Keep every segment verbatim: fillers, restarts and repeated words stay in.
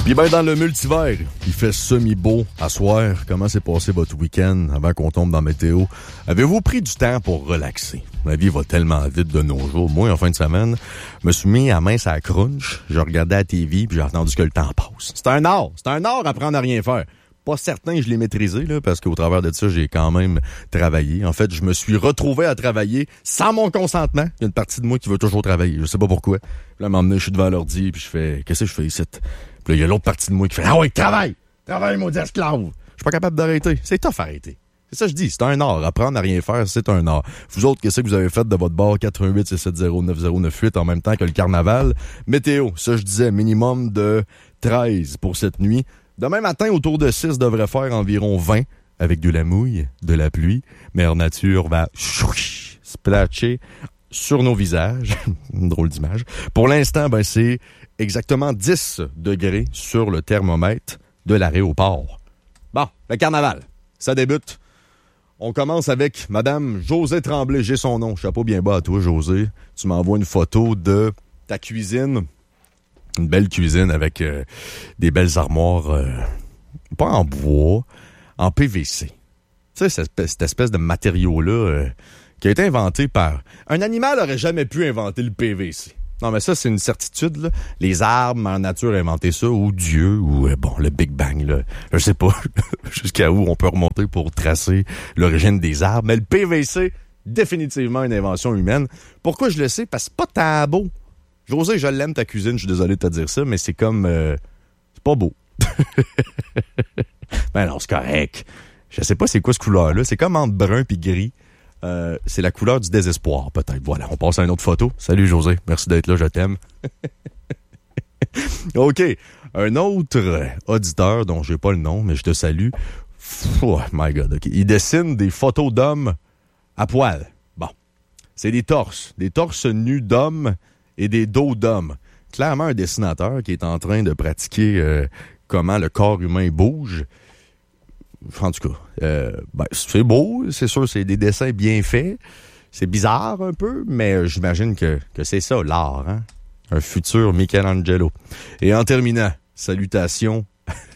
Puis ben dans le multivers, il fait semi-beau à soir. Comment s'est passé votre week-end avant qu'on tombe dans la météo? Avez-vous pris du temps pour relaxer? La vie va tellement vite de nos jours. Moi, en fin de semaine, je me suis mis à main sur la crunch. Je regardais la T V puis j'ai entendu que le temps passe. C'est un art. C'est un art apprendre à rien faire. Pas certain que je l'ai maîtrisé, là, parce qu'au travers de ça, j'ai quand même travaillé. En fait, je me suis retrouvé à travailler sans mon consentement. Il y a une partie de moi qui veut toujours travailler. Je sais pas pourquoi. Puis là, à un moment donné, je suis devant l'ordi puis je fais, qu'est-ce que je fais ici? Puis là, il y a l'autre partie de moi qui fait, ah ouais, travaille! Travaille, maudit esclave! Je suis pas capable d'arrêter. C'est tough arrêter. C'est ça que je dis, c'est un art. Apprendre à rien faire, c'est un art. Vous autres, qu'est-ce que vous avez fait de votre bar quatre un huit six sept zéro neuf zéro neuf huit en même temps que le carnaval? Météo, ça je disais, minimum de treize pour cette nuit. Demain matin, autour de six, devrait faire environ vingt avec de la mouille, de la pluie. Mère Nature va splatcher sur nos visages. Une drôle d'image. Pour l'instant, ben c'est exactement dix degrés sur le thermomètre de l'aéroport. Bon, le carnaval, ça débute. On commence avec Madame Josée Tremblay. J'ai son nom. Chapeau bien bas à toi, Josée. Tu m'envoies une photo de ta cuisine. Une belle cuisine avec euh, des belles armoires, euh, pas en bois, en P V C. Tu sais, cette espèce, cette espèce de matériau-là euh, qui a été inventé par... Un animal aurait jamais pu inventer le P V C. Non, mais ça, c'est une certitude, là. Les arbres, Mère Nature a inventé ça, ou Dieu, ou, euh, bon, le Big Bang, là. Je sais pas jusqu'à où on peut remonter pour tracer l'origine des arbres. Mais le P V C, définitivement une invention humaine. Pourquoi je le sais? Parce que c'est pas tant beau. Josée, je l'aime ta cuisine, je suis désolé de te dire ça, mais c'est comme... Euh, c'est pas beau. Ben non, c'est correct. Je sais pas c'est quoi ce couleur-là. C'est comme entre brun puis gris. Euh, c'est la couleur du désespoir, peut-être. Voilà, on passe à une autre photo. Salut Josée, merci d'être là, je t'aime. OK, un autre auditeur dont j'ai pas le nom, mais je te salue. Oh my God, OK. Il dessine des photos d'hommes à poil. Bon, c'est des torses, des torses nus d'hommes et des dos d'hommes. Clairement, un dessinateur qui est en train de pratiquer euh, comment le corps humain bouge. En tout cas, euh, ben, c'est beau, c'est sûr, c'est des dessins bien faits. C'est bizarre un peu, mais euh, j'imagine que, que c'est ça, l'art. Hein? Un futur Michelangelo. Et en terminant, salutations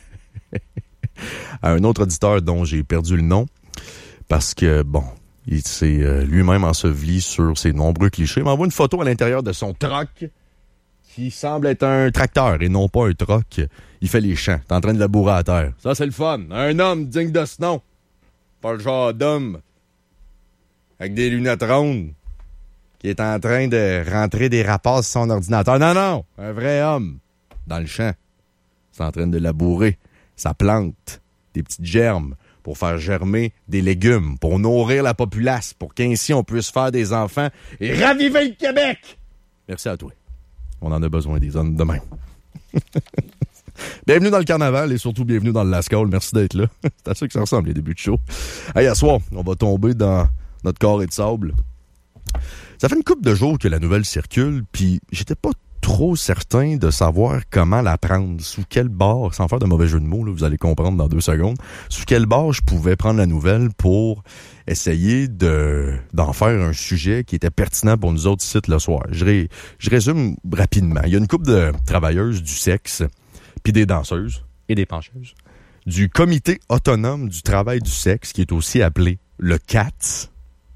à un autre auditeur dont j'ai perdu le nom, parce que, bon... Il s'est euh, lui-même enseveli sur ses nombreux clichés. Il m'envoie une photo à l'intérieur de son troc qui semble être un tracteur et non pas un troc. Il fait les champs. T'es en train de labourer à terre. Ça, c'est le fun. Un homme digne de ce nom. Pas le genre d'homme avec des lunettes rondes qui est en train de rentrer des rapports sur son ordinateur. Non, non. Un vrai homme dans le champ. C'est en train de labourer sa plante, des petites germes, pour faire germer des légumes, pour nourrir la populace, pour qu'ainsi on puisse faire des enfants et raviver le Québec. Merci à toi. On en a besoin des hommes de même. Bienvenue dans le carnaval et surtout bienvenue dans le Lascaux. Merci d'être là. C'est à ça que ça ressemble, les débuts de show. Hey, à soir, on va tomber dans notre carré de sable. Ça fait une couple de jours que la nouvelle circule, puis j'étais pas trop certain de savoir comment la prendre, sous quel bord, sans faire de mauvais jeu de mots, là, vous allez comprendre dans deux secondes, sous quel bord je pouvais prendre la nouvelle pour essayer de d'en faire un sujet qui était pertinent pour nous autres sites le soir. Je, ré, je résume rapidement. Il y a une couple de travailleuses du sexe, puis des danseuses et des pencheuses, du Comité autonome du travail du sexe, qui est aussi appelé le C A T S.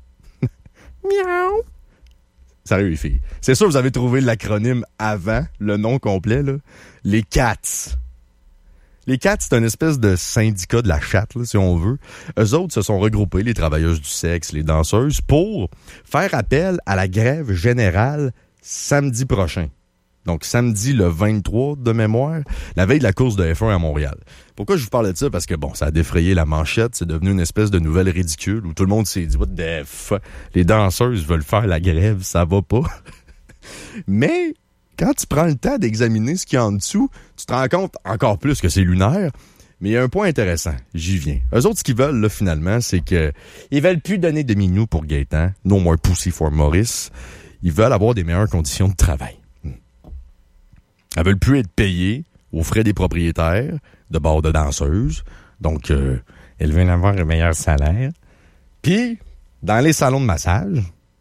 Miaou! Sérieux, les filles. C'est sûr, vous avez trouvé l'acronyme avant le nom complet, là. Les C A T S. Les C A T S, c'est une espèce de syndicat de la chatte, là, si on veut. Eux autres se sont regroupés, les travailleuses du sexe, les danseuses, pour faire appel à la grève générale samedi prochain. Donc, samedi le vingt-trois de mémoire, la veille de la course de F un à Montréal. Pourquoi je vous parlais de ça? Parce que, bon, ça a défrayé la manchette. C'est devenu une espèce de nouvelle ridicule où tout le monde s'est dit, what the fuck? Les danseuses veulent faire la grève, ça va pas. Mais, quand tu prends le temps d'examiner ce qu'il y a en dessous, tu te rends compte encore plus que c'est lunaire. Mais il y a un point intéressant. J'y viens. Eux autres, ce qu'ils veulent, là, finalement, c'est que ils veulent plus donner de minou pour Gaétan. No more pussy for Maurice. Ils veulent avoir des meilleures conditions de travail. Elles veulent plus être payées aux frais des propriétaires de bars de danseuses. Donc, euh, elles veulent avoir un meilleur salaire. Puis, dans les salons de massage,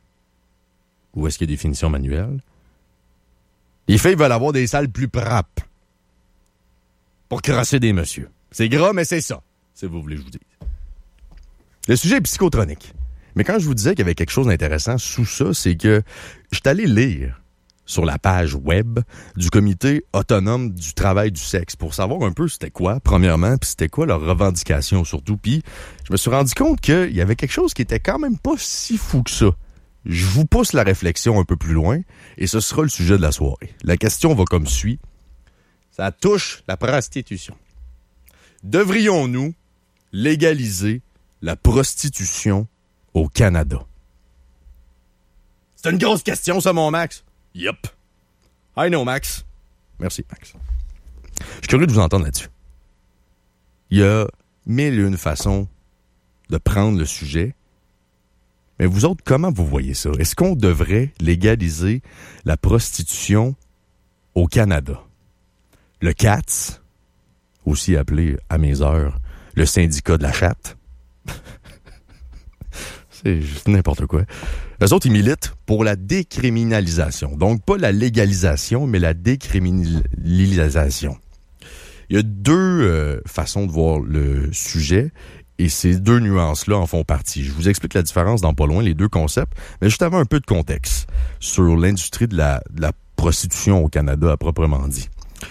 où est-ce qu'il y a des finitions manuelles, les filles veulent avoir des salles plus propres. pour crosser des messieurs. C'est gras, mais c'est ça, si vous voulez que je vous dise. Le sujet est psychotronique. Mais quand je vous disais qu'il y avait quelque chose d'intéressant sous ça, c'est que je suis allé lire sur la page web du Comité autonome du travail du sexe pour savoir un peu c'était quoi, premièrement, puis c'était quoi leurs revendications surtout. Puis je me suis rendu compte qu'il y avait quelque chose qui était quand même pas si fou que ça. Je vous pousse la réflexion un peu plus loin et ce sera le sujet de la soirée. La question va comme suit. Ça touche la prostitution. Devrions-nous légaliser la prostitution au Canada? C'est une grosse question, ça, mon Max. Yup. I know, Max. Merci, Max. Je suis curieux de vous entendre là-dessus. Il y a mille et une façons de prendre le sujet. Mais vous autres, comment vous voyez ça? Est-ce qu'on devrait légaliser la prostitution au Canada? Le C A T S, aussi appelé à mes heures le syndicat de la chatte, c'est juste n'importe quoi. Eux autres, ils militent pour la décriminalisation. Donc, pas la légalisation, mais la décriminalisation. Il y a deux euh, façons de voir le sujet et ces deux nuances-là en font partie. Je vous explique la différence dans pas loin, les deux concepts, mais juste avant un peu de contexte sur l'industrie de la, de la prostitution au Canada à proprement dit.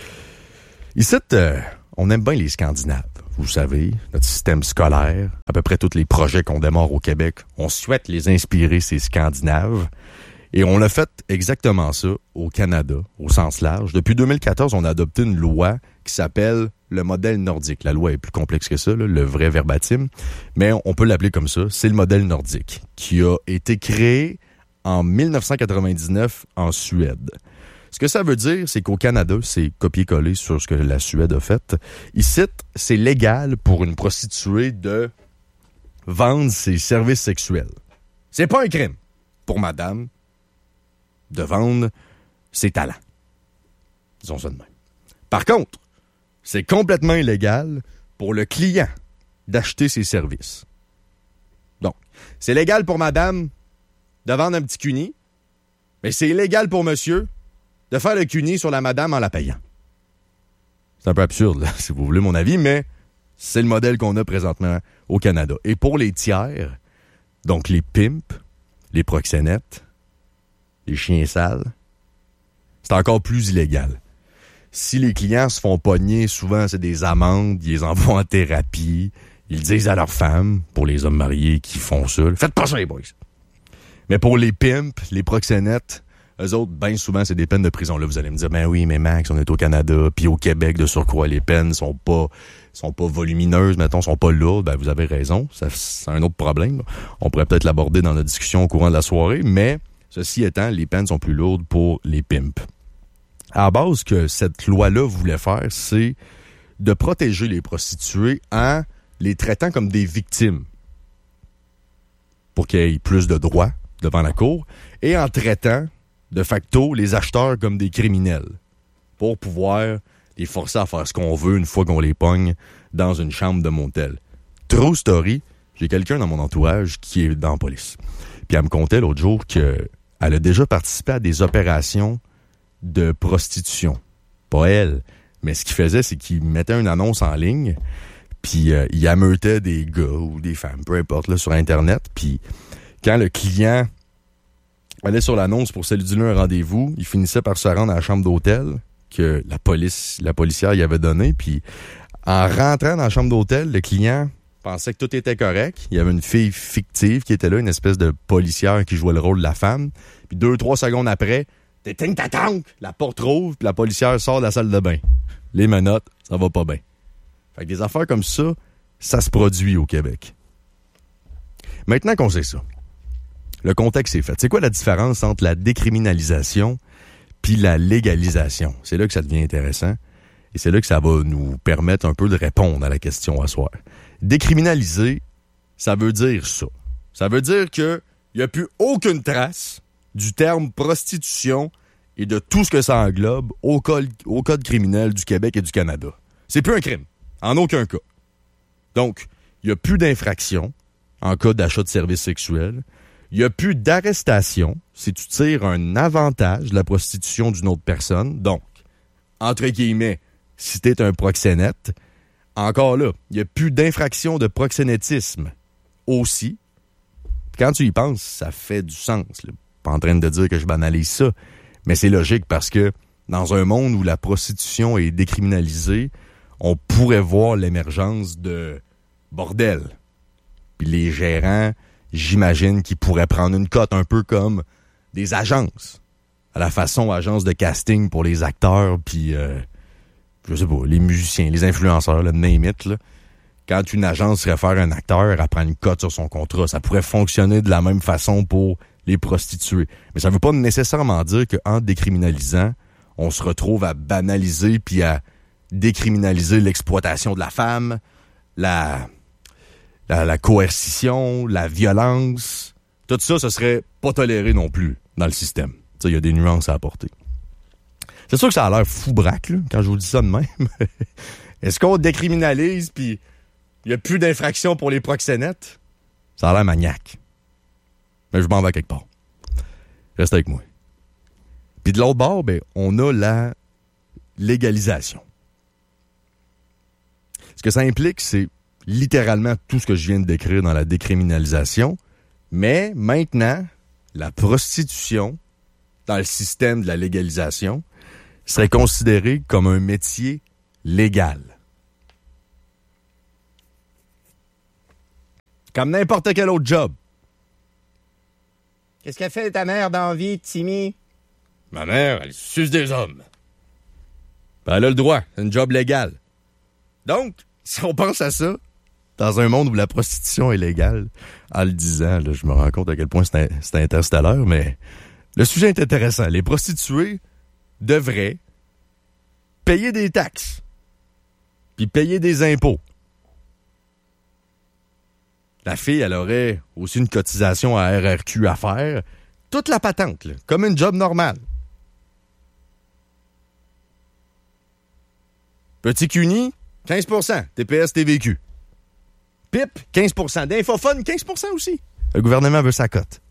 Ici, euh, on aime bien les Scandinaves. Vous savez, notre système scolaire, à peu près tous les projets qu'on démarre au Québec, on souhaite les inspirer, ces Scandinaves. Et on a fait exactement ça au Canada, au sens large. Depuis deux mille quatorze, on a adopté une loi qui s'appelle le modèle nordique. La loi est plus complexe que ça, là, le vrai verbatim, mais on peut l'appeler comme ça. C'est le modèle nordique qui a été créé en dix-neuf cent quatre-vingt-dix-neuf en Suède. Ce que ça veut dire, c'est qu'au Canada, c'est copier-coller sur ce que la Suède a fait. Ici, c'est légal pour une prostituée de vendre ses services sexuels. C'est pas un crime pour madame de vendre ses talents. Disons ça de même. Par contre, c'est complètement illégal pour le client d'acheter ses services. Donc, c'est légal pour madame de vendre un petit cuni, mais c'est illégal pour monsieur de faire le cuni sur la madame en la payant. C'est un peu absurde, là, si vous voulez mon avis, mais c'est le modèle qu'on a présentement au Canada. Et pour les tiers, donc les pimps, les proxénètes, les chiens sales, c'est encore plus illégal. Si les clients se font pogner, souvent c'est des amendes, ils les envoient en thérapie, ils disent à leurs femmes, pour les hommes mariés qui font ça, faites pas ça les boys. Mais pour les pimps, les proxénètes, eux autres, bien souvent, c'est des peines de prison. Là, vous allez me dire, ben oui, mais Max, on est au Canada, puis au Québec, de surcroît, les peines sont pas sont pas volumineuses, mettons, sont pas lourdes. Ben, vous avez raison. Ça, c'est un autre problème. On pourrait peut-être l'aborder dans notre discussion au courant de la soirée, mais ceci étant, les peines sont plus lourdes pour les pimps. À la base, ce que cette loi-là voulait faire, c'est de protéger les prostituées en les traitant comme des victimes pour qu'ils aient plus de droits devant la cour et en traitant de facto les acheteurs comme des criminels pour pouvoir les forcer à faire ce qu'on veut une fois qu'on les pogne dans une chambre de motel. True story, j'ai quelqu'un dans mon entourage qui est dans la police. Puis elle me contait l'autre jour qu'elle a déjà participé à des opérations de prostitution. Pas elle, mais ce qu'il faisait, c'est qu'il mettait une annonce en ligne, puis euh, il ameutait des gars ou des femmes, peu importe, là, sur Internet, puis quand le client allait sur l'annonce pour céduler un rendez-vous, il finissait par se rendre à la chambre d'hôtel que la police, la policière y avait donné, puis en rentrant dans la chambre d'hôtel, le client pensait que tout était correct. Il y avait une fille fictive qui était là, une espèce de policière qui jouait le rôle de la femme. Puis deux, trois secondes après, t'éteignes ta tank, la porte rouvre, puis la policière sort de la salle de bain. Les menottes, ça va pas bien. Fait que des affaires comme ça, ça se produit au Québec. Maintenant qu'on sait ça, le contexte est fait. C'est quoi la différence entre la décriminalisation puis la légalisation? C'est là que ça devient intéressant et c'est là que ça va nous permettre un peu de répondre à la question à soir. Décriminaliser, ça veut dire ça. Ça veut dire qu'il n'y a plus aucune trace du terme prostitution et de tout ce que ça englobe au code, au code criminel du Québec et du Canada. C'est plus un crime, en aucun cas. Donc, il n'y a plus d'infraction en cas d'achat de services sexuels. Il n'y a plus d'arrestation si tu tires un avantage de la prostitution d'une autre personne. Donc, entre guillemets, si t'es un proxénète, encore là, il n'y a plus d'infraction de proxénétisme aussi. Quand tu y penses, ça fait du sens. Là. Pas en train de dire que je banalise ça, mais c'est logique parce que dans un monde où la prostitution est décriminalisée, on pourrait voir l'émergence de bordels. Puis les gérants, j'imagine qu'ils pourraient prendre une cote un peu comme des agences. À la façon agence de casting pour les acteurs, puis euh, je sais pas, les musiciens, les influenceurs, le name it, là. Quand une agence réfère un acteur, elle prend une cote sur son contrat. Ça pourrait fonctionner de la même façon pour les prostituées. Mais ça veut pas nécessairement dire qu'en décriminalisant, on se retrouve à banaliser puis à décriminaliser l'exploitation de la femme, la, la, la coercition, la violence. Tout ça, ce serait pas toléré non plus dans le système. Il y a des nuances à apporter. C'est sûr que ça a l'air fou braque, là, quand je vous dis ça de même. Est-ce qu'on décriminalise puis il n'y a plus d'infraction pour les proxénètes? Ça a l'air maniaque. Mais je m'en vais quelque part. Reste avec moi. Puis de l'autre bord, ben, on a la légalisation. Ce que ça implique, c'est littéralement tout ce que je viens de décrire dans la décriminalisation. Mais maintenant, la prostitution, dans le système de la légalisation, serait considérée comme un métier légal. Comme n'importe quel autre job. Qu'est-ce qu'elle fait ta mère dans la vie, Timmy? Ma mère, elle suce des hommes. Ben, elle a le droit. C'est un job légal. Donc, si on pense à ça, dans un monde où la prostitution est légale, en le disant, là, je me rends compte à quel point c'est, c'est interstellaire, mais le sujet est intéressant. Les prostituées devraient payer des taxes, puis payer des impôts. La fille, elle aurait aussi une cotisation à R R Q à faire. Toute la patente, là, comme une job normale. Petit C U N I, quinze pour cent. T P S T V Q. P I P, quinze pour cent. D'infophone, quinze pour cent aussi. Le gouvernement veut sa cote.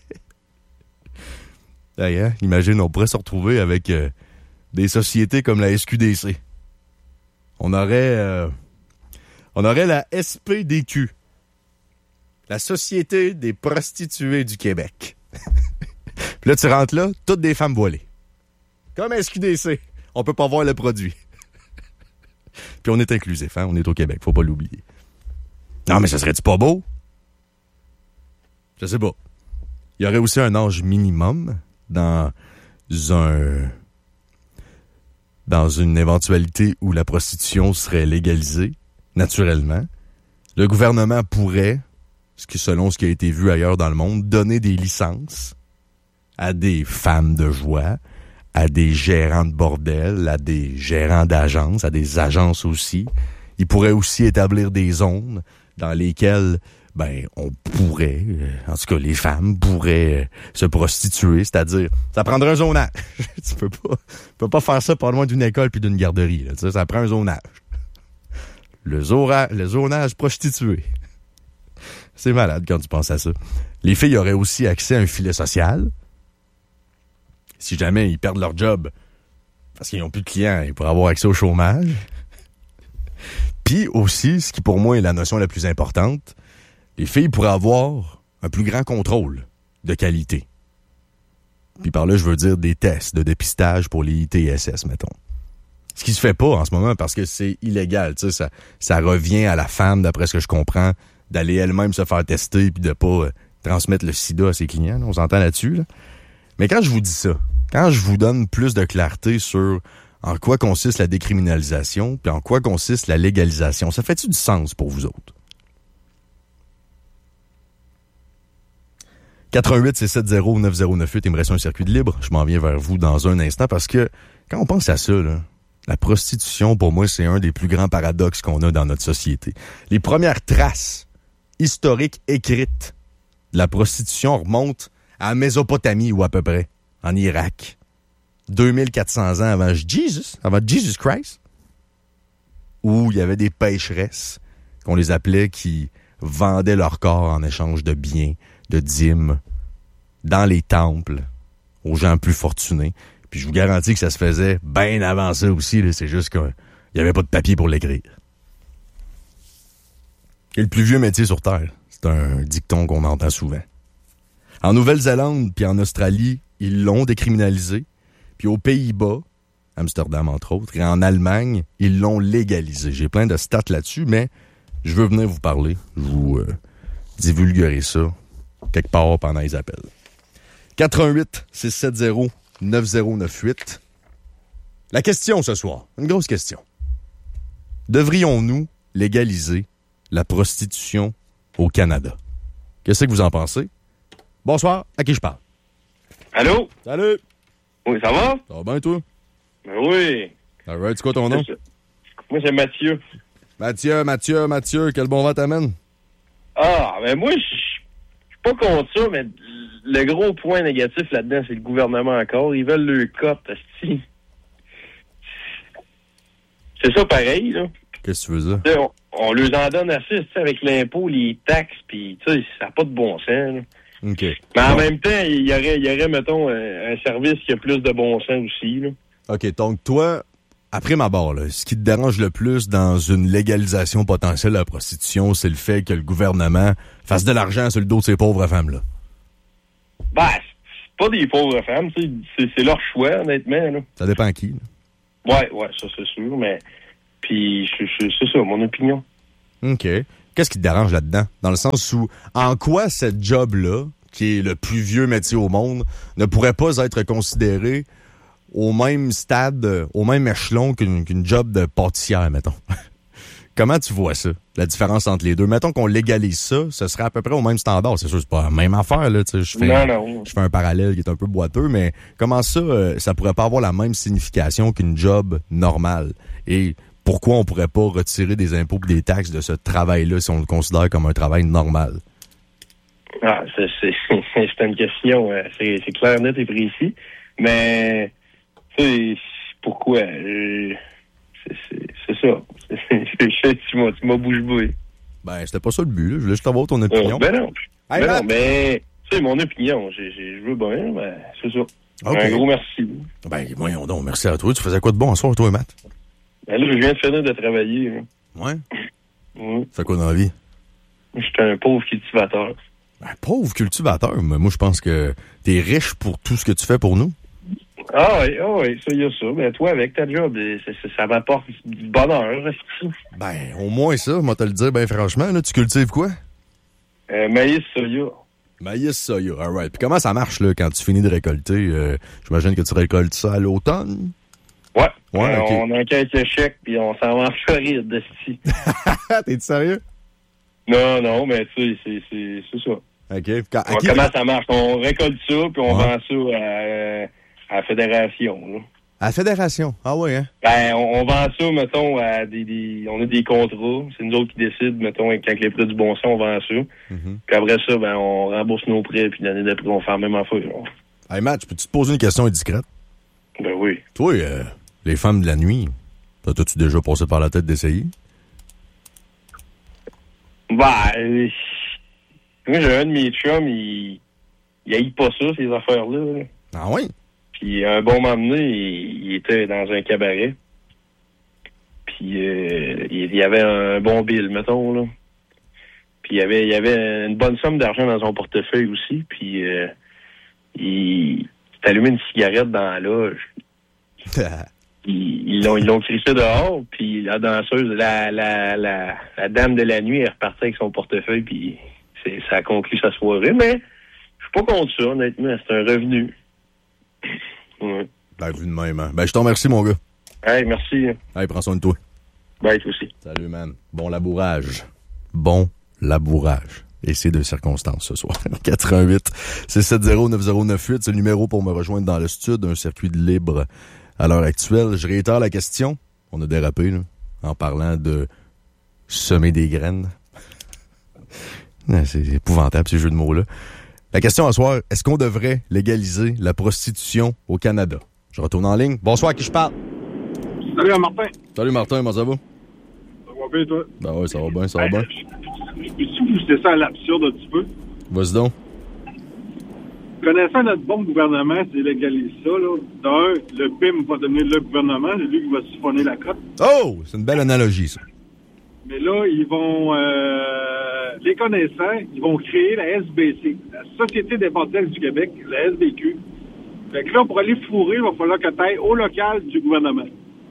D'ailleurs, imagine, on pourrait se retrouver avec euh, des sociétés comme la S Q D C. On aurait, euh, on aurait la S P D Q. La Société des prostituées du Québec. Puis là, tu rentres là, toutes des femmes voilées. Comme S Q D C. On peut pas voir le produit. Puis on est inclusif, hein? On est au Québec, faut pas l'oublier. Non, mais ça serait-tu pas beau? Je sais pas. Il y aurait aussi un âge minimum dans un... dans une éventualité où la prostitution serait légalisée, naturellement. Le gouvernement pourrait, ce qui, selon ce qui a été vu ailleurs dans le monde, donner des licences à des femmes de joie, à des gérants de bordel, à des gérants d'agences, à des agences aussi. Il pourrait aussi établir des zones dans lesquelles, ben, on pourrait, en tout cas, les femmes pourraient se prostituer, c'est-à-dire, ça prendrait un zonage. tu peux pas, tu peux pas faire ça pas loin d'une école puis d'une garderie, là. Tu sais, ça prend un zonage. Le, zora, le zonage prostitué. C'est malade quand tu penses à ça. Les filles auraient aussi accès à un filet social. Si jamais ils perdent leur job parce qu'ils n'ont plus de clients, ils pourraient avoir accès au chômage. Puis aussi, ce qui pour moi est la notion la plus importante, les filles pourraient avoir un plus grand contrôle de qualité. Puis par là, je veux dire des tests de dépistage pour les I T S S, mettons. Ce qui se fait pas en ce moment parce que c'est illégal. Tu sais, ça, ça revient à la femme, d'après ce que je comprends, d'aller elle-même se faire tester puis de pas euh, transmettre le sida à ses clients. Là, on s'entend là-dessus. Là. Mais quand je vous dis ça, quand je vous donne plus de clarté sur en quoi consiste la décriminalisation puis en quoi consiste la légalisation, ça fait-tu du sens pour vous autres? quatre un huit, six sept zéro, neuf zéro neuf huit, il me reste un circuit de libre. Je m'en viens vers vous dans un instant parce que quand on pense à ça, là, la prostitution, pour moi, c'est un des plus grands paradoxes qu'on a dans notre société. Les premières traces historiques écrites de la prostitution remontent à Mésopotamie ou à peu près, en Irak. deux mille quatre cents ans avant Jesus, avant Jesus Christ, où il y avait des pécheresses, qu'on les appelait, qui vendaient leur corps en échange de biens, de dîmes, dans les temples, aux gens plus fortunés. Puis je vous garantis que ça se faisait bien avant ça aussi. Là. C'est juste que il n'y avait pas de papier pour l'écrire. Et le plus vieux métier sur Terre, c'est un dicton qu'on entend souvent. En Nouvelle-Zélande puis en Australie, ils l'ont décriminalisé. Puis aux Pays-Bas, Amsterdam entre autres, et en Allemagne, ils l'ont légalisé. J'ai plein de stats là-dessus, mais je veux venir vous parler. Je vous euh, divulguerai ça quelque part pendant les appels. quatre un huit, six sept zéro, neuf zéro neuf huit. La question ce soir, une grosse question. Devrions-nous légaliser la prostitution au Canada? Qu'est-ce que vous en pensez? Bonsoir, à qui je parle? Allô? Salut! Oui, ça va? Ça va bien, toi? Ben oui. All right, c'est quoi ton nom? Moi, c'est Mathieu. Mathieu, Mathieu, Mathieu, quel bon vent t'amène? Ah, ben moi, je suis pas contre ça, mais le gros point négatif là-dedans, c'est le gouvernement encore. Ils veulent le cote, asti. C'est ça pareil, là. Qu'est-ce que tu veux dire? On, on leur en donne assez, tu sais, avec l'impôt, les taxes, puis tu sais, ça n'a pas de bon sens, là. OK. Mais en bon. même temps, il y aurait, il y aurait mettons, un, un service qui a plus de bon sens aussi, là. OK, donc toi, après ma barre, là, ce qui te dérange le plus dans une légalisation potentielle de la prostitution, c'est le fait que le gouvernement fasse de l'argent sur le dos de ces pauvres femmes-là. Ben, c'est pas des pauvres femmes, tu sais, c'est, c'est leur choix, honnêtement, là. Ça dépend à qui, là. Ouais, ouais, ça c'est sûr, mais puis c'est, c'est, c'est ça, mon opinion. OK. Qu'est-ce qui te dérange là-dedans? Dans le sens où, en quoi cette job-là, qui est le plus vieux métier au monde, ne pourrait pas être considéré au même stade, au même échelon qu'une, qu'une job de pâtissière, mettons? Comment tu vois ça, la différence entre les deux? Mettons qu'on légalise ça, ce serait à peu près au même standard. C'est sûr, c'est pas la même affaire, là. Tu sais, je fais, non, non. je fais un parallèle qui est un peu boiteux, mais comment ça, euh, ça pourrait pas avoir la même signification qu'une job normale? Et pourquoi on pourrait pas retirer des impôts et des taxes de ce travail-là si on le considère comme un travail normal? Ah, c'est, c'est, c'est une question, c'est, c'est clair, net et précis. Mais, tu sais, pourquoi? Euh, c'est, c'est, c'est ça. C'est, c'est, tu m'as, tu m'as bouche-bouée. Ben, c'était pas ça le but, là. Je voulais juste avoir ton opinion. Euh, ben non. Hey, ben Matt. non, mais, tu sais, mon opinion, j'ai, j'ai, je veux bien, mais c'est ça. Okay. Un gros merci. Ben, voyons donc, merci à toi. Tu faisais quoi de bon en soir, toi et Matt? Ben là, je viens de finir de travailler. Là. Ouais? Oui. Tu fais quoi dans la vie? J'étais un pauvre cultivateur. Ben, pauvre cultivateur, mais moi, je pense que t'es riche pour tout ce que tu fais pour nous. Ah oui, ah oui, ça, il y a ça. Mais toi, avec ta job, ça, ça, ça m'apporte du bonheur. Ben, au moins ça, moi te le dire, ben franchement, là, tu cultives quoi? Euh, maïs, soya. Maïs, soya, alright. Puis comment ça marche, là, quand tu finis de récolter? Euh, j'imagine que tu récoltes ça à l'automne? Ouais. Ouais, euh, ok. On enquête le chèque, puis on s'en va en Floride, d'esti. T'es-tu sérieux? Non, non, mais tu sais, c'est, c'est, c'est ça. OK. Quand, à Ouais, qui- comment ça marche? On récolte ça, puis on Ouais. vend ça à, à la fédération. Là. À la fédération. Ah ouais, hein? Ben, on, on vend ça, mettons, à des, des... On a des contrats. C'est nous autres qui décident, mettons, quand les prix du bon sens, on vend ça. Mm-hmm. Puis après ça, ben, on rembourse nos prêts, puis l'année d'après, on fait la même affaire. Là. Hey, Matt, peux-tu te poser une question indiscrète? Ben oui. Toi, euh, les femmes de la nuit, t'as-tu déjà passé par la tête d'essayer? Ben, euh, moi, j'ai un de mes chums, il... Il haït pas ça, ces affaires-là. Là. Ah oui? Puis un bon moment donné, il, il était dans un cabaret. Puis euh, il y avait un bon bill, mettons, là. Puis il y avait, il y avait une bonne somme d'argent dans son portefeuille aussi. Puis euh, il s'est allumé une cigarette dans la loge. Ils, ils l'ont, ils l'ont crissé dehors. Puis la danseuse, la, la, la, la dame de la nuit est repartie avec son portefeuille. Puis c'est, ça a conclu sa soirée. Mais je suis pas contre ça, honnêtement. C'est un revenu. Ouais. Ben, vu de même, hein? Ben, je t'en remercie, mon gars. Hey, merci. Hey, prends soin de toi. Bye, toi aussi. Salut, man. Bon labourage. Bon labourage. Et c'est de circonstances ce soir. quatre un huit, six sept zéro, neuf zéro neuf huit, c'est le numéro pour me rejoindre dans le studio, un circuit de libre à l'heure actuelle. Je réitère la question. On a dérapé, là, en parlant de semer des graines. C'est épouvantable, ces jeux de mots-là. La question à soir, est-ce qu'on devrait légaliser la prostitution au Canada? Je retourne en ligne. Bonsoir, à qui je parle? Salut, Martin. Salut, Martin, comment ça va? Ça va bien, toi? Ben ouais, ça va bien, ça va Hey, bien. Je je peux-tu pousser ça à l'absurde un petit peu? Vas-y donc. connaissant notre bon gouvernement, s'il légalise ça, là, d'un, le P I M va devenir le gouvernement, c'est lui qui va siphonner la cote. Oh! C'est une belle analogie, ça. Mais là, ils vont, euh, les connaissants, ils vont créer la S B C, la Société des bordels du Québec, la S B Q. Fait que là, pour aller fourrer, il va falloir que tu ailles au local du gouvernement.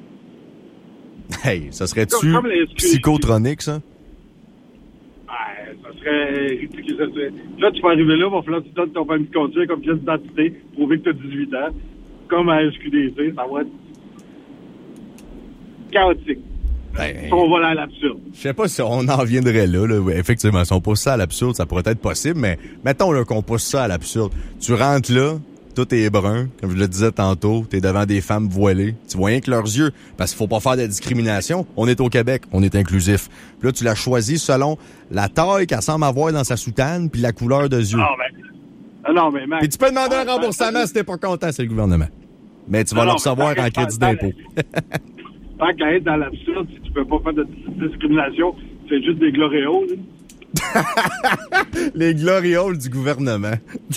Hey, ça serait-tu Comme- comme les S Q. psychotronique, ça? Ouais, ça serait ridicule. Ça serait... Là, tu vas arriver là, il va falloir que tu donnes ton permis de conduire comme pièce d'identité, prouver que tu as dix-huit ans, comme à S Q D C, ça va être chaotique. Ben, On va aller à l'absurde. je sais pas si on en viendrait là, là. Oui, effectivement, si on pousse ça à l'absurde, ça pourrait être possible, mais mettons là, qu'on pousse ça à l'absurde. Tu rentres là, tout est brun, comme je le disais tantôt, t'es devant des femmes voilées, tu vois rien que leurs yeux, parce qu'il faut pas faire de discrimination. On est au Québec, on est inclusif. Puis là, tu l'as choisi selon la taille qu'elle semble avoir dans sa soutane, puis la couleur de yeux. Non, mais... Ah non, mais Max... Puis tu peux demander un Ah, remboursement si t'es pas content, c'est le gouvernement. Mais tu vas Non, le non, recevoir mais en tant- crédit tant- d'impôt. Tant qu'à être dans l'absurde, si tu peux pas faire de discrimination, c'est juste des glorioles. Les glorioles du gouvernement.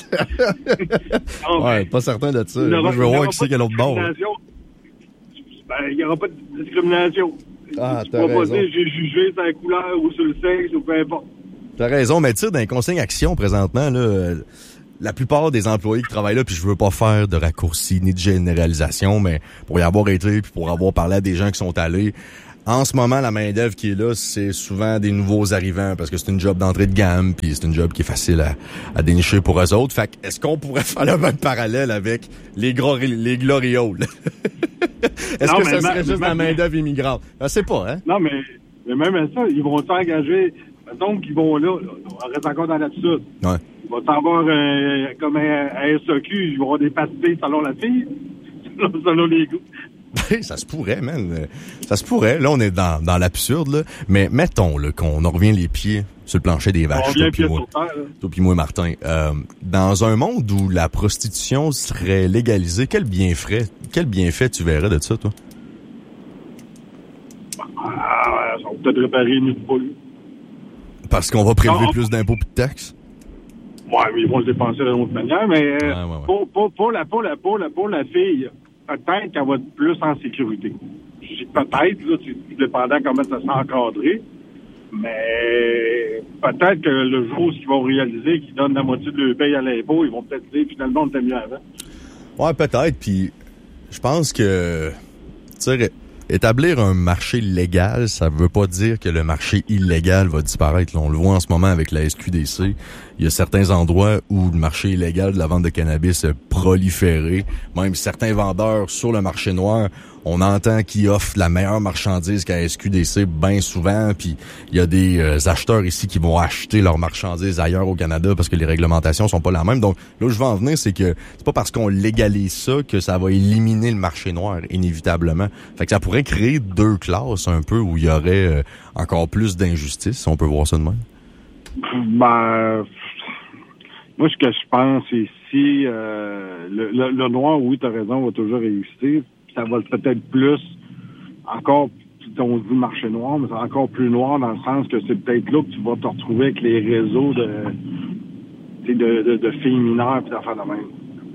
Non, Ouais, pas certain de ça. il y aura- Moi, je veux il y voir aura qui pas c'est qui a de l'autre bord. discrimination. Ben, il n'y aura pas de discrimination. Ah, tu t'as pourras pas raison. dire j'ai jugé sur la couleur ou sur le sexe ou peu importe. T'as raison, mais tu sais, dans les consignes actions présentement, là, euh, la plupart des employés qui travaillent là, puis je veux pas faire de raccourci ni de généralisation, mais pour y avoir été, puis pour avoir parlé à des gens qui sont allés, en ce moment, la main-d'œuvre qui est là, c'est souvent des nouveaux arrivants, parce que c'est une job d'entrée de gamme, puis c'est une job qui est facile à, à dénicher pour eux autres. Fait que, est-ce qu'on pourrait faire le même parallèle avec les, glori- les glorioles? Est-ce Non, que mais ça ma- serait juste ma- la main-d'œuvre immigrante? Je sais pas, hein? Non, mais, mais même à ça, ils vont s'engager. Mettons qu'ils vont là, là, on reste encore dans l'absurde. Ouais. Il va t'en avoir euh, comme un, un S A Q, ils vont avoir des pastilles selon la fille, selon, selon les goûts. Ça se pourrait, man. Euh, Ça se pourrait. Là, on est dans, dans l'absurde, là. Mais mettons là, qu'on en revient les pieds sur le plancher des On vaches, revient toi pis pied moi. sur terre. là. Toi pis moi, Martin. Euh, dans un monde où la prostitution serait légalisée, quel bienfait, quel bienfait tu verrais de ça, toi? Ah, ouais, ça va peut-être réparer une poule. Parce qu'on va prélever Non. plus d'impôts pis de taxes? Ouais, mais ils vont se dépenser d'une autre manière, mais euh, Ouais, ouais, ouais. Pour, pour, pour, la, pour, la, pour, la, pour la fille, peut-être qu'elle va être plus en sécurité. Je dis peut-être, là, tu dépendant comment ça sera encadré, mais peut-être que le jour où ils vont réaliser qu'ils donnent la moitié de leur paye à l'impôt, ils vont peut-être dire finalement on était mieux avant. Ouais, peut-être. Puis je pense que, tu sais, établir un marché légal, ça veut pas dire que le marché illégal va disparaître. Là, on le voit en ce moment avec la S Q D C. Il y a certains endroits où le marché illégal de la vente de cannabis a proliféré. Même certains vendeurs sur le marché noir, on entend qu'ils offrent la meilleure marchandise qu'à S Q D C bien souvent. Puis il y a des euh, acheteurs ici qui vont acheter leurs marchandises ailleurs au Canada parce que les réglementations sont pas la même. Donc là où je veux en venir, c'est que c'est pas parce qu'on légalise ça que ça va éliminer le marché noir, inévitablement. Fait que ça pourrait créer deux classes un peu où il y aurait euh, encore plus d'injustice, si on peut voir ça de même. Ben, moi, ce que je pense, c'est si euh, le, le, le noir, oui, tu as raison, va toujours exister. Ça va peut-être plus, encore, on dit marché noir, mais c'est encore plus noir dans le sens que c'est peut-être là que tu vas te retrouver avec les réseaux de, de, de, de filles mineures et d'affaires de même.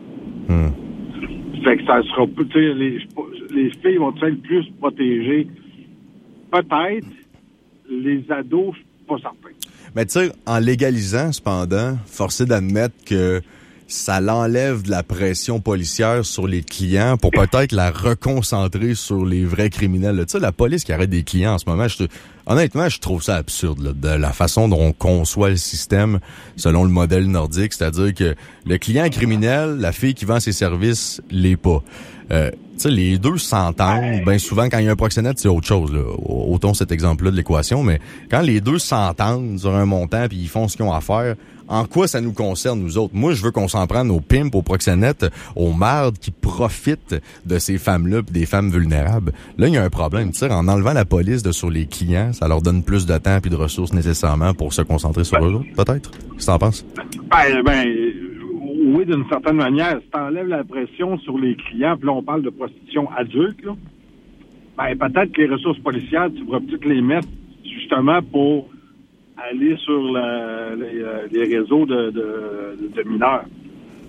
Hmm. Fait que ça sera, tu sais, les, les filles vont être plus protégées. Peut-être, les ados, je suis pas certain. Mais tu sais, en légalisant, cependant, forcé d'admettre que ça l'enlève de la pression policière sur les clients pour peut-être la reconcentrer sur les vrais criminels. Tu sais, la police qui arrête des clients en ce moment, je te... honnêtement, je trouve ça absurde, là, de la façon dont on conçoit le système selon le modèle nordique, c'est-à-dire que le client est criminel, la fille qui vend ses services l'est pas. Euh, tu sais, les deux s'entendent. Bien souvent, quand il y a un proxénète, c'est autre chose, là. Autant cet exemple-là de l'équation, mais quand les deux s'entendent sur un montant puis ils font ce qu'ils ont à faire, en quoi ça nous concerne, nous autres? Moi, je veux qu'on s'en prenne aux pimps, aux proxénètes, aux mardes qui profitent de ces femmes-là pis des femmes vulnérables. Là, il y a un problème. Tu sais, en enlevant la police de sur les clients, ça leur donne plus de temps puis de ressources nécessairement pour se concentrer sur eux autres, peut-être? Qu'est-ce que t'en penses? Ben, ben, oui, d'une certaine manière. Si t'enlèves la pression sur les clients, puis là, on parle de prostitution adulte, là, ben, peut-être que les ressources policières, tu pourrais peut-être les mettre justement pour aller sur la, les, les réseaux de, de, de mineurs.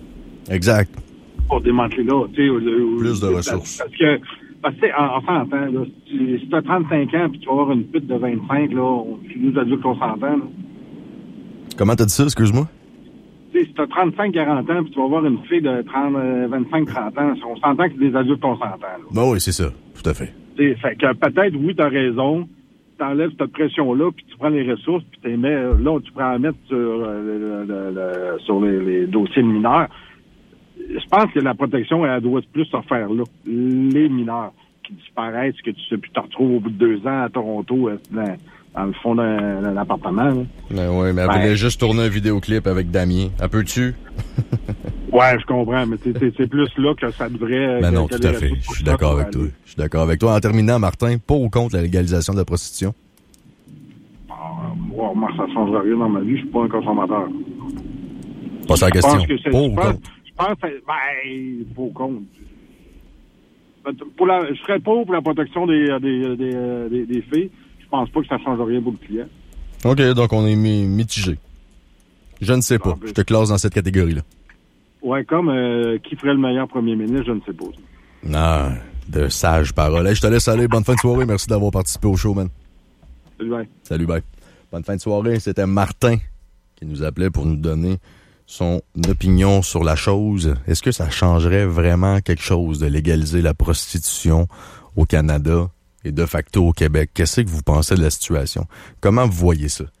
Exact. Pour démanteler là, tu sais. Plus de ressources. Parce que, parce que, on s'entend, là. Si tu as trente-cinq ans puis tu vas avoir une pute de vingt-cinq, là, c'est nous adultes qu'on s'entend, là. Comment t'as dit ça, excuse-moi? Tu sais, si tu as trente-cinq quarante ans puis tu vas avoir une fille de trente, vingt-cinq trente ans, on s'entend que c'est des adultes qu'on s'entend, là. Ben oui, c'est ça. Tout à fait. Tu sais, fait que peut-être, oui, t'as raison. T'enlèves cette pression-là, puis tu prends les ressources, puis tu mets, là, tu prends à mettre sur, euh, le, le, le, sur les, les dossiers de mineurs. Je pense que la protection, elle doit plus se faire là. Les mineurs qui disparaissent, que tu sais plus, te retrouves au bout de deux ans à Toronto, dans, dans le fond d'un, d'un appartement. Là. Ben oui, mais elle ben, voulait juste tourner un vidéoclip avec Damien. Elle peut-tu? Ouais, je comprends, mais c'est, c'est, c'est plus là que ça devrait... Ben non, tout à fait. Je suis d'accord avec toi. Je suis d'accord avec toi. En terminant, Martin, pour ou contre la légalisation de la prostitution? Ah, moi, moi, ça ne changera rien dans ma vie. Je suis pas un consommateur. Pas ça la question. Pour ou contre? Je pense que c'est... Ben, pour ou contre. Pour la, je serais pas pour la protection des, des, des, des, des filles. Je pense pas que ça change rien pour le client. OK, donc on est mitigé. Je ne sais pas. Je te classe dans cette catégorie-là. Ouais, comme euh, qui ferait le meilleur premier ministre, je ne sais pas. Non, de sages paroles. Hey, je te laisse aller. Bonne fin de soirée. Merci d'avoir participé au show, man. Salut, bye. Salut, bye. Bonne fin de soirée. C'était Martin qui nous appelait pour nous donner son opinion sur la chose. Est-ce que ça changerait vraiment quelque chose de légaliser la prostitution au Canada et de facto au Québec? Qu'est-ce que vous pensez de la situation? Comment vous voyez ça?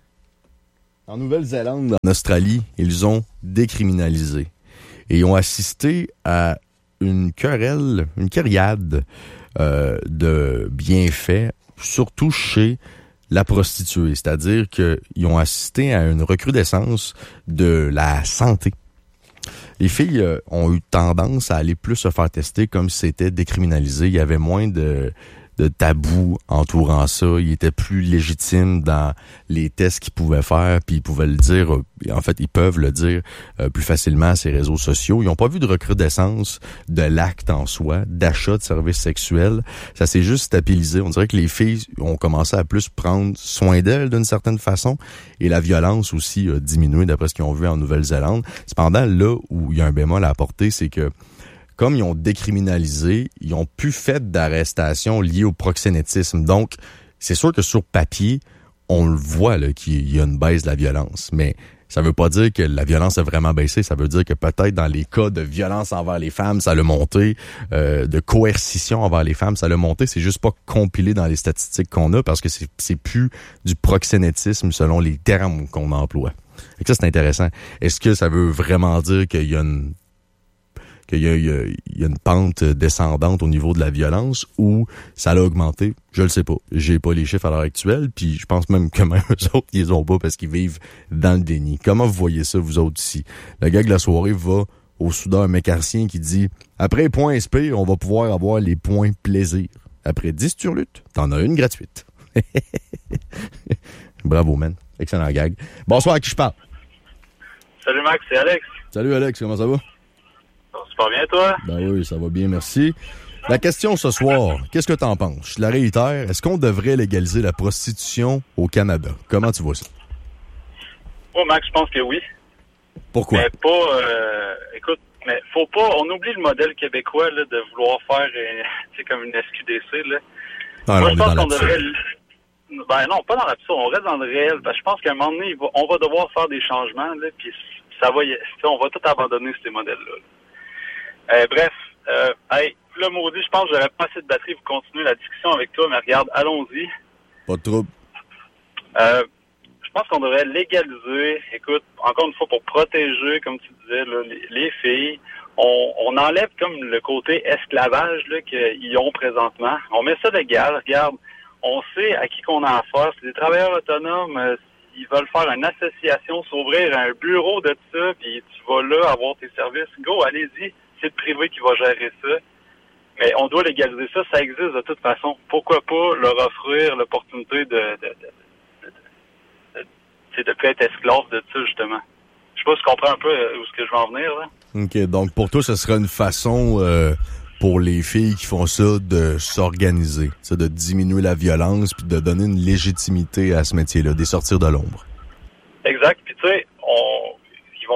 En Nouvelle-Zélande, en Australie, ils ont décriminalisé et ont assisté à une querelle, une kyriade euh, de bienfaits, surtout chez la prostituée. C'est-à-dire qu'ils ont assisté à une recrudescence de la santé. Les filles euh, ont eu tendance à aller plus se faire tester comme si c'était décriminalisé. Il y avait moins de... de tabous entourant ça. Ils étaient plus légitimes dans les tests qu'ils pouvaient faire, puis ils pouvaient le dire, en fait, ils peuvent le dire euh, plus facilement à ces réseaux sociaux. Ils n'ont pas vu de recrudescence de l'acte en soi, d'achat de services sexuels. Ça s'est juste stabilisé. On dirait que les filles ont commencé à plus prendre soin d'elles d'une certaine façon, et la violence aussi a diminué d'après ce qu'ils ont vu en Nouvelle-Zélande. Cependant, là où il y a un bémol à apporter, c'est que comme ils ont décriminalisé, ils ont plus fait d'arrestations liées au proxénétisme. Donc, c'est sûr que sur papier, on le voit là, qu'il y a une baisse de la violence. Mais ça veut pas dire que la violence a vraiment baissé. Ça veut dire que peut-être dans les cas de violence envers les femmes, ça l'a monté. Euh, de coercition envers les femmes, ça l'a monté. C'est juste pas compilé dans les statistiques qu'on a parce que c'est, c'est plus du proxénétisme selon les termes qu'on emploie. Et ça, c'est intéressant. Est-ce que ça veut vraiment dire qu'il y a une qu'il y a, il y a, il y a une pente descendante au niveau de la violence ou ça l'a augmenté? Je le sais pas. J'ai pas les chiffres à l'heure actuelle, puis je pense même que même eux autres, ils les ont pas parce qu'ils vivent dans le déni. Comment vous voyez ça, vous autres, ici? Le gars de la soirée va au soudeur mécanicien qui dit « Après point S P, on va pouvoir avoir les points plaisir. Après dix turlutes, t'en as une gratuite. » Bravo, man. Excellent gag. Bonsoir, à qui je parle? Salut, Max, c'est Alex. Salut, Alex. Comment ça va? Ça va bien, toi? Ben oui, ça va bien, merci. La question ce soir, qu'est-ce que t'en penses? Je la réitère. Est-ce qu'on devrait légaliser la prostitution au Canada? Comment tu vois ça? Oh, Max, je pense que oui. Pourquoi? Mais pas... Euh, écoute, mais faut pas... On oublie le modèle québécois là, de vouloir faire euh, comme une S Q D C. Là. Ah, Moi, non, je pense on qu'on devrait... Ben non, pas dans l'absurde. On reste dans le réel. Parce que je pense qu'à un moment donné, on va devoir faire des changements. Là, puis ça va... On va tout abandonner ces modèles-là. Là. Euh, bref, euh, hey, le maudit, je pense que j'aurais pas assez de batterie pour continuer la discussion avec toi, mais regarde, allons-y. Pas de trouble. Euh, je pense qu'on devrait légaliser, écoute, encore une fois, pour protéger, comme tu disais, là, les, les filles. On, on enlève comme le côté esclavage là, qu'ils ont présentement. On met ça légal, regarde, on sait à qui qu'on a affaire. C'est des travailleurs autonomes, euh, ils veulent faire une association, s'ouvrir un bureau de ça, puis tu vas là avoir tes services. Go, allez-y. C'est le privé qui va gérer ça. Mais on doit légaliser ça. Ça existe de toute façon. Pourquoi pas leur offrir l'opportunité de de, de, de, de, de, de être esclave de ça, justement. Je sais pas si tu comprends un peu où ce que je veux en venir, là. OK. Donc, pour toi, ce serait une façon euh, pour les filles qui font ça de s'organiser, c'est de diminuer la violence puis de donner une légitimité à ce métier-là, de sortir de l'ombre. Exact. Puis, tu sais, on... ils vont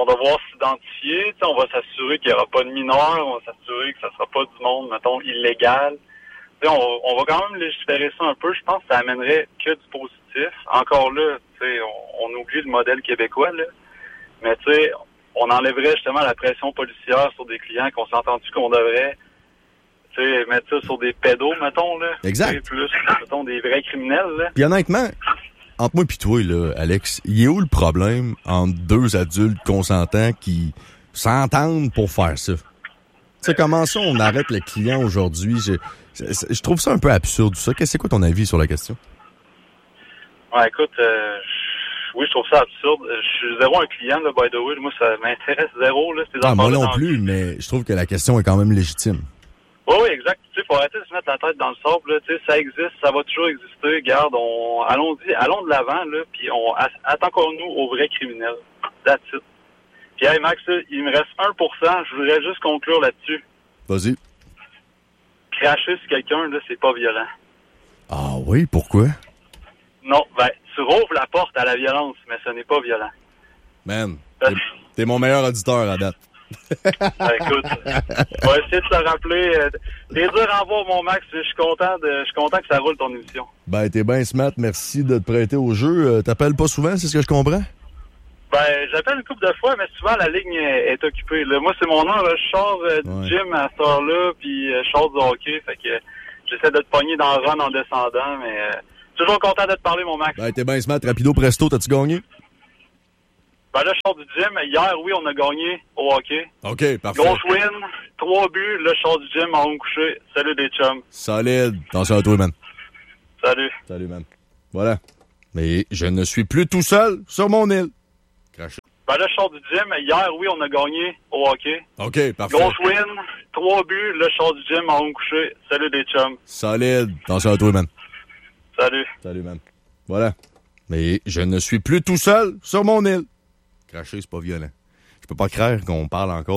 vont devoir s'identifier. T'sais, on va s'assurer qu'il n'y aura pas de mineurs. On va s'assurer que ça sera pas du monde, mettons, illégal. T'sais, on, on va quand même légiférer ça un peu. Je pense que ça amènerait que du positif. Encore là, t'sais, on, on oublie le modèle québécois, là. Mais tu sais, on enlèverait justement la pression policière sur des clients qu'on s'est entendu qu'on devrait t'sais, mettre ça sur des pédos, mettons, là. Exact. Plus, mettons, des vrais criminels, là. Puis honnêtement, entre moi et toi, là, Alex, il est où le problème entre deux adultes consentants qui s'entendent pour faire ça? Tu sais, comment ça, on arrête le client aujourd'hui? Je, je, je trouve ça un peu absurde, ça. Qu'est-ce que c'est quoi ton avis sur la question? Ouais, écoute, euh, oui, je trouve ça absurde. Je suis zéro un client, là, by the way. Moi, ça m'intéresse zéro, là, ces Ah, moi non dans plus, mais je trouve que la question est quand même légitime. Oui, oui, exact. Tu sais, faut arrêter de se mettre la tête dans le sable, là. Tu sais, ça existe, ça va toujours exister. Garde, on, allons-y, allons de l'avant, là, puis on, attendons-nous aux vrais criminels. That's it. Puis, hey, Max, là, il me reste un pour cent. Je voudrais juste conclure là-dessus. Vas-y. Cracher sur quelqu'un, là, c'est pas violent. Ah oui, pourquoi? Non, ben, tu rouvres la porte à la violence, mais ce n'est pas violent. Man, t'es, t'es mon meilleur auditeur à date. Ben, écoute, on va essayer de te rappeler. Euh, t'es dur à voir, mon Max. Je suis content de, je suis content que ça roule ton émission. Ben, t'es bien smart. Merci de te prêter au jeu. Euh, t'appelles pas souvent, c'est ce que je comprends? Ben, j'appelle une couple de fois, mais souvent, la ligne est, est occupée. Là. Moi, c'est mon heure. Là. Je sors euh, du Ouais. gym à cette heure-là, puis euh, je sors du hockey. Fait que euh, j'essaie de te pogner dans le run en descendant, mais euh, toujours content de te parler, mon Max. Ben, t'es bien smart. Rapido presto, t'as-tu gagné? Ben là, je sors du gym. Hier, oui, on a gagné au hockey. OK, parfait. Grosse win, trois buts. Là, je sors du gym, en haut me coucher. Salut des chums. Solide. Attention à toi, man. Salut. Salut, man. Voilà. Mais je ne suis plus tout seul sur mon île. Craché. Ben là, je sors du gym. Hier, oui, on a gagné au hockey. OK, parfait. Grosse win, trois buts. Là, je sors du gym, en haut me coucher. Salut des chums. Solide. Attention à toi, man. Salut. Salut, man. Voilà. Mais je ne suis plus tout seul sur mon île. Cracher, c'est pas violent. Je peux pas croire qu'on parle encore